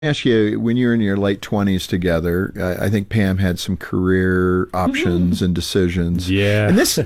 Ask you, when you were in your late 20s together, I think Pam had some career options and decisions. Yeah. And this,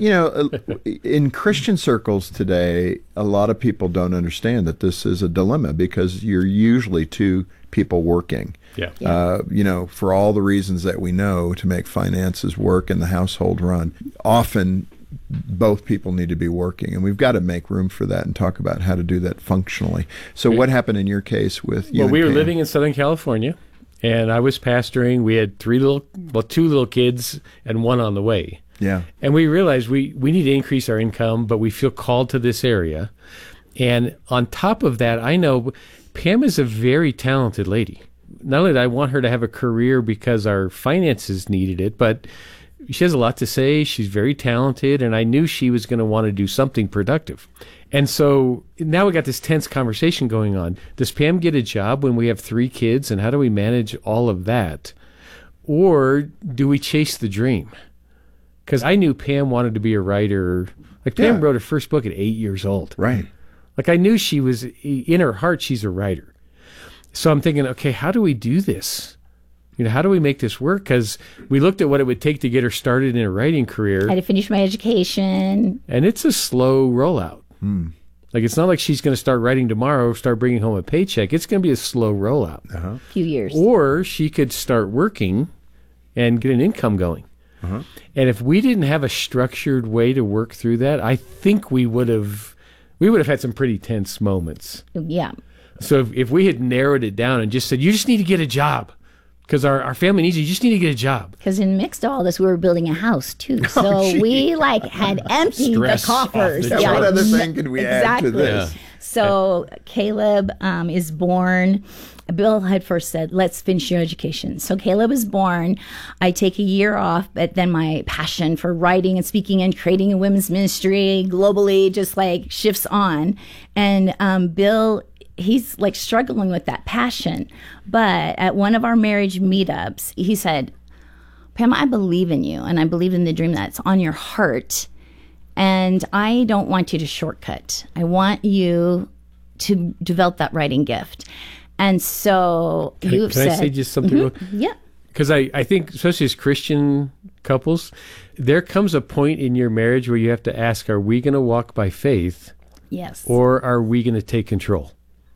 in Christian circles today, a lot of people don't understand that this is a dilemma because you're usually two people working. Yeah. For all the reasons that we know to make finances work and the household run. Often both people need to be working, and we've got to make room for that and talk about how to do that functionally. So what happened in your case with you? Well, we were Pam? living in Southern California, and I was pastoring. We had two little kids and one on the way. Yeah. And we realized we need to increase our income, but we feel called to this area. And on top of that, I know Pam is a very talented lady. Not only did I want her to have a career because our finances needed it, but she has a lot to say. She's very talented, and I knew she was going to want to do something productive. And so now we got this tense conversation going on. Does Pam get a job when we have 3 kids, and how do we manage all of that? Or do we chase the dream? Because I knew Pam wanted to be a writer. Like, Pam wrote her first book at 8 years old. Right. Like, I knew she was, in her heart, she's a writer. So I'm thinking, okay, how do we do this? How do we make this work? Because we looked at what it would take to get her started in a writing career. I had to finish my education. And it's a slow rollout. Like, it's not like she's going to start writing tomorrow, start bringing home a paycheck. It's going to be a slow rollout. A few years. Or she could start working and get an income going. And if we didn't have a structured way to work through that, I think we would have had some pretty tense moments. Yeah. So if we had narrowed it down and just said, you just need to get a job. Because our family needs you. You just need to get a job. Because in mixed to all this, we were building a house too. So we had emptied the coffers. What other thing could we add to this? Yeah. So Caleb is born. Bill had first said, let's finish your education. So Caleb is born. I take a year off, but then my passion for writing and speaking and creating a women's ministry globally just like shifts on. And Bill, he's like struggling with that passion. But at one of our marriage meetups, he said, Pam, I believe in you, and I believe in the dream that's on your heart. And I don't want you to shortcut. I want you to develop that writing gift. And so Can I say just something? Yeah. Because I think, especially as Christian couples, there comes a point in your marriage where you have to ask, are we going to walk by faith? Yes. Or are we going to take control?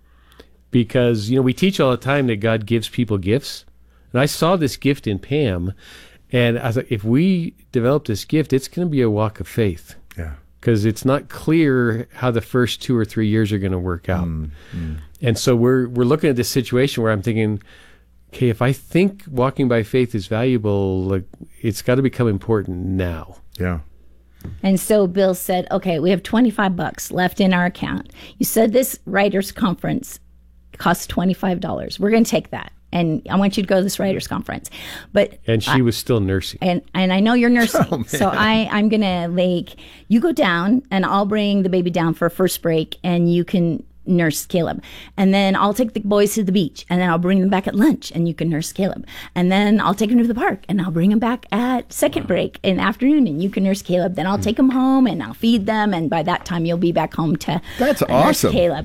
Because, we teach all the time that God gives people gifts. And I saw this gift in Pam, and I was like, if we develop this gift, it's going to be a walk of faith. Yeah. Because it's not clear how the first 2 or 3 years are going to work out. And so we're looking at this situation where I'm thinking, okay, if I think walking by faith is valuable, like, it's got to become important now. Yeah. And so Bill said, okay, we have $25 left in our account. You said this writers' conference costs $25. We're going to take that. And I want you to go to this writers' conference. And she was still nursing. And I know you're nursing. So I'm going to, you go down, and I'll bring the baby down for a first break, and you can nurse Caleb. And then I'll take the boys to the beach, and then I'll bring them back at lunch, and you can nurse Caleb. And then I'll take them to the park, and I'll bring them back at second break in the afternoon, and you can nurse Caleb. Then I'll take them home, and I'll feed them, and by that time you'll be back home to That's nurse awesome. Caleb.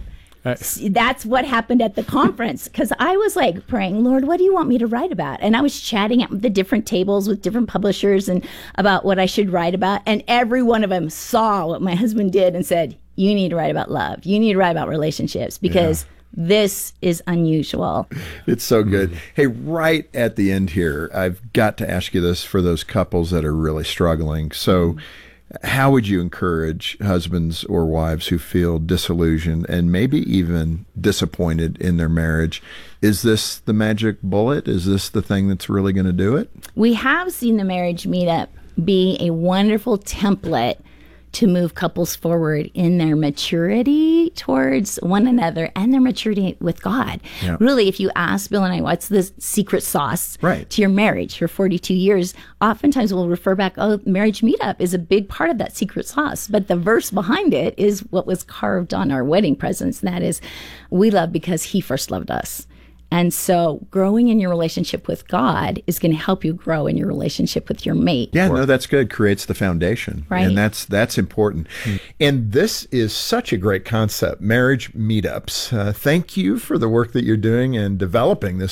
That's what happened at the conference, because I was like praying, Lord, what do you want me to write about? And I was chatting at the different tables with different publishers and about what I should write about. And every one of them saw what my husband did and said, you need to write about love. You need to write about relationships, because this is unusual. It's so good. Hey, right at the end here, I've got to ask you this for those couples that are really struggling. So how would you encourage husbands or wives who feel disillusioned and maybe even disappointed in their marriage? Is this the magic bullet? Is this the thing that's really going to do it? We have seen the marriage meetup be a wonderful template to move couples forward in their maturity towards one another and their maturity with God. Yeah. Really, if you ask Bill and I, what's the secret sauce Right. to your marriage for 42 years, oftentimes we'll refer back, marriage meetup is a big part of that secret sauce. But the verse behind it is what was carved on our wedding presents, and that is, we love because he first loved us. And so growing in your relationship with God is going to help you grow in your relationship with your mate. Yeah, no, that's good. Creates the foundation. Right. And that's important. And this is such a great concept, marriage meetups. Thank you for the work that you're doing and developing this